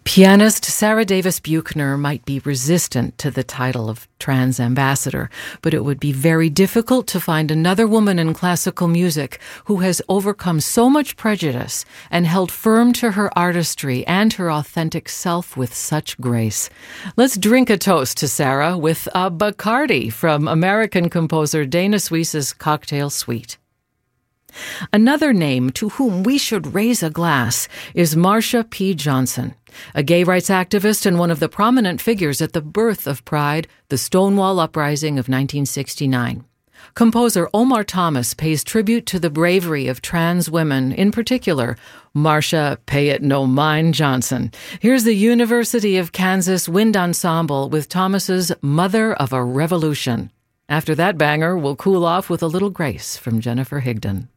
Pianist Sarah Davis Buchner might be resistant to the title of trans ambassador, but it would be very difficult to find another woman in classical music who has overcome so much prejudice and held firm to her artistry and her authentic self with such grace. Let's drink a toast to Sarah with a Bacardi from American composer Dana Suisse's Cocktail Suite. Another name to whom we should raise a glass is Marsha P. Johnson, a gay rights activist and one of the prominent figures at the birth of Pride, the Stonewall Uprising of 1969. Composer Omar Thomas pays tribute to the bravery of trans women, in particular, Marsha Pay It No Mind Johnson. Here's the University of Kansas Wind Ensemble with Thomas's Mother of a Revolution. After that banger, we'll cool off with a little grace from Jennifer Higdon.